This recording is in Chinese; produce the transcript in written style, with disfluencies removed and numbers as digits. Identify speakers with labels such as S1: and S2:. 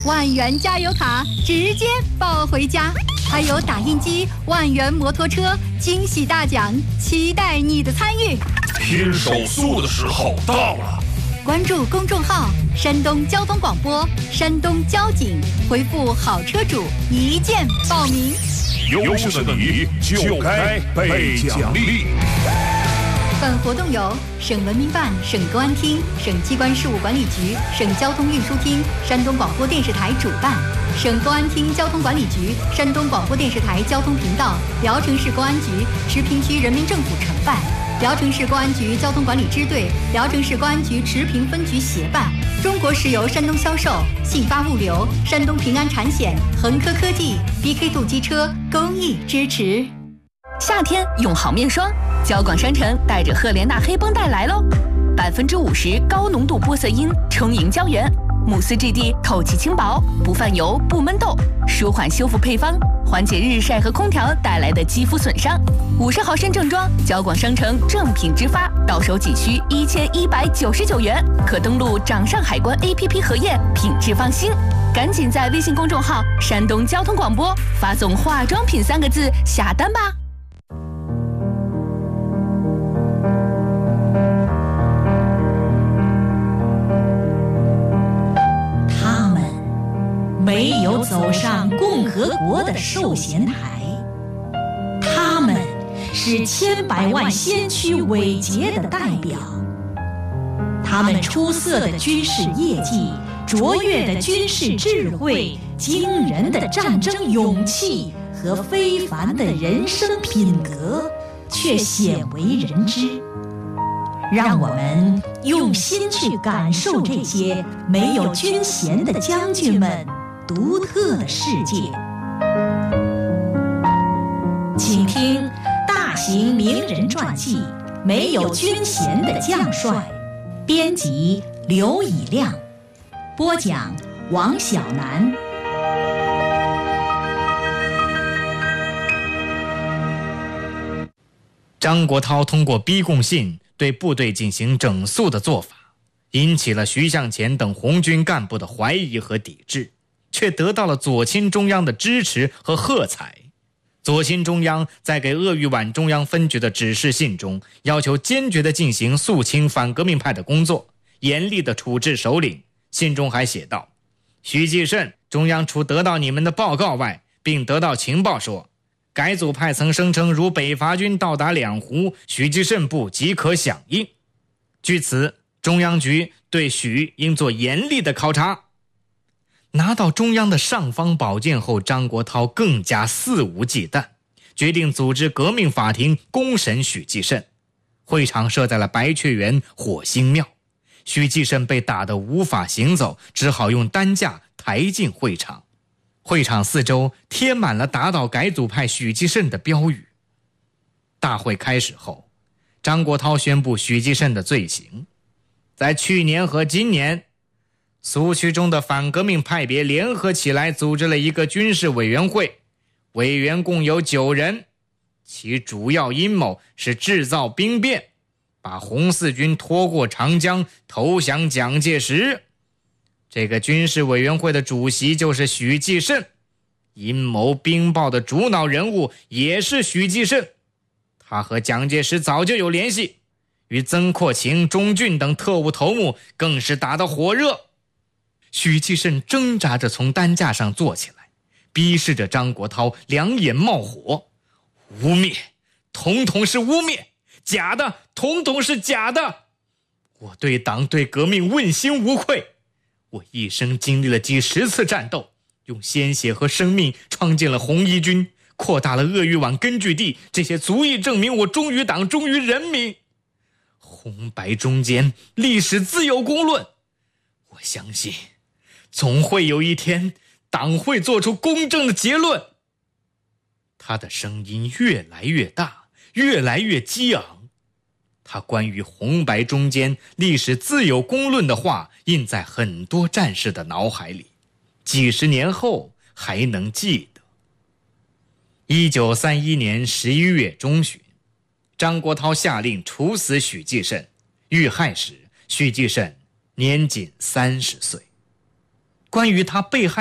S1: 万元加油卡直接抱回家，还有打印机、万元摩托车，惊喜大奖，期待你的参与。
S2: 拼手速的时候到了，
S1: 关注公众号山东交通广播、山东交警，回复好车主一键报名。
S2: 优秀的你就该被奖励。
S1: 本活动由省文明办、省公安厅、省机关事务管理局、省交通运输厅、山东广播电视台主办，省公安厅交通管理局、山东广播电视台交通频道、聊城市公安局、驰平区人民政府承办，聊城市公安局交通管理支队、聊城市公安局驰平分局协办，中国石油山东销售、信发物流、山东平安产险、恒科科技、BK 度机车公益支持。
S3: 夏天用好面霜，交广商城带着赫莲娜黑绷带来喽，50%高浓度玻色因充盈胶原，慕斯质地透气轻薄，不泛油不闷痘，舒缓修复配方，缓解日晒和空调带来的肌肤损伤。50毫升正装，交广商城正品直发，到手仅需1199元，可登录掌上海关 APP 核验，品质放心。赶紧在微信公众号山东交通广播发送化妆品3个字下单吧。
S4: 没有走上共和国的授衔台，他们是千百万先驱伟捷的代表，他们出色的军事业绩、卓越的军事智慧、惊人的战争勇气和非凡的人生品格却鲜为人知。让我们用心去感受这些没有军衔的将军们独特的世界。请听大型名人传记《没有军衔的将帅》，编辑刘以亮，播讲王小楠。
S5: 张国焘通过逼供信对部队进行整肃的做法，引起了徐向前等红军干部的怀疑和抵制，却得到了左倾中央的支持和喝彩。左倾中央在给鄂豫皖中央分局的指示信中，要求坚决地进行肃清反革命派的工作，严厉地处置首领。信中还写道：徐继慎，中央除得到你们的报告外，并得到情报说，改组派曾声称如北伐军到达两湖，徐继慎部即可响应。据此，中央局对许应做严厉的考察。拿到中央的尚方宝剑后，张国焘更加肆无忌惮，决定组织革命法庭公审许继慎。会场设在了白雀园火星庙，许继慎被打得无法行走，只好用担架抬进会场。会场四周贴满了打倒改组派许继慎的标语。大会开始后，张国焘宣布许继慎的罪行。在去年和今年，苏区中的反革命派别联合起来组织了一个军事委员会，委员共有9人，其主要阴谋是制造兵变，把红四军拖过长江，投降蒋介石。这个军事委员会的主席就是许继慎，阴谋兵报的主脑人物也是许继慎。他和蒋介石早就有联系，与曾扩情、钟俊等特务头目更是打得火热。许继慎挣扎着从担架上坐起来，逼视着张国焘，两眼冒火：污蔑，统统是污蔑，假的，统统是假的。我对党对革命问心无愧，我一生经历了几10次战斗，用鲜血和生命创建了红一军，扩大了鄂豫皖根据地，这些足以证明我忠于党，忠于人民。红白中间，历史自有公论。我相信总会有一天，党会做出公正的结论。他的声音越来越大，越来越激昂。他关于红白中间历史自有公论的话印在很多战士的脑海里，几十年后还能记得。1931年11月中旬，张国焘下令处死许继慎，遇害时许继慎年仅30岁。 关于他被害